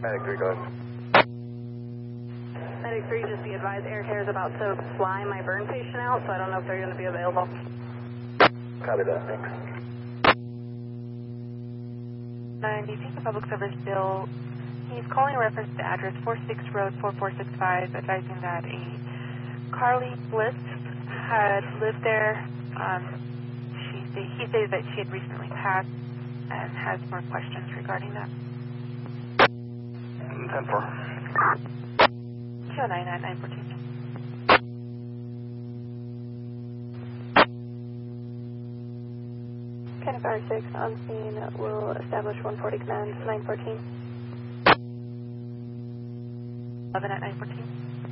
Medic 3, go ahead. Medic 3, just be advised, Air Care is about to fly my burn patient out, so I don't know if they're going to be available. Copy that, thanks. 90, Public Service Bill. He's calling in reference to address 46 Road 4465, advising that a Carly Bliss had lived there. He stated that she had recently passed and has more questions regarding that. 10-4. 209-914. Kind of R6 on scene will establish 140 command 914. 11 at 914.